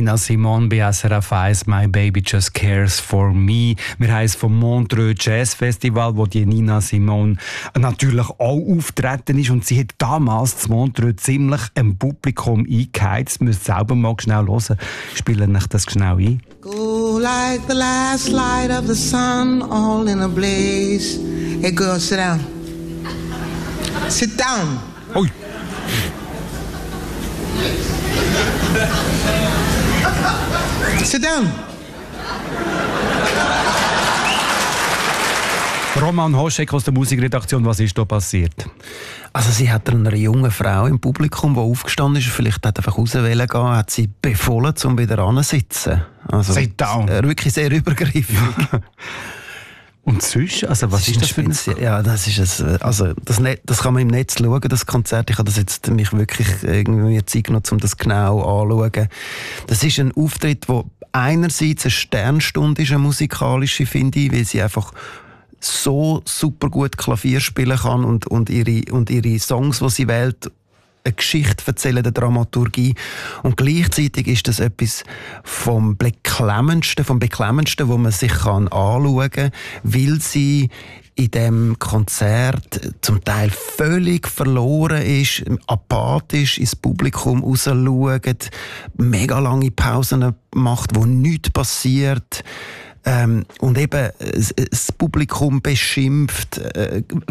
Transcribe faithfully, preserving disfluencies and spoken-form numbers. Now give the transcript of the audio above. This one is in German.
Nina Simone bei S R F eins, «My Baby Just Cares for Me». Wir haben es vom Montreux Jazz Festival, wo die Nina Simone natürlich auch auftreten ist. Und sie hat damals das Montreux ziemlich im Publikum eingeheizt. Ihr müsst selber mal schnell hören. Spielen euch das schnell ein. Go like the last light of the sun, all in a blaze. Hey girl, sit down. Sit down. Ui. Sit down. Roman Hoschek aus der Musikredaktion, was ist da passiert? Also sie hat einer jungen Frau im Publikum, die aufgestanden ist, vielleicht hat einfach rauswählen gehen, hat sie befohlen, um wieder anzusitzen. Also Sit down. Wirklich sehr übergriffig. Und sonst? Also was ist das für ein... Ja, das ist ein, also das, Net, das kann man im Netz schauen, das Konzert. Ich habe das jetzt mich wirklich irgendwie Zeit genommen, um das genau anzuschauen. Das ist ein Auftritt, der einerseits eine Sternstunde ist, eine musikalische, finde ich, weil sie einfach so super gut Klavier spielen kann und, und, ihre, und ihre Songs, die sie wählt, eine Geschichte erzählen, eine Dramaturgie. Und gleichzeitig ist das etwas vom Beklemmendsten, vom Beklemmendsten, wo man sich kann anschauen kann, weil sie in dem Konzert zum Teil völlig verloren ist, apathisch ins Publikum rausschaut, mega lange Pausen macht, wo nichts passiert. Ähm, und eben das Publikum beschimpft, äh,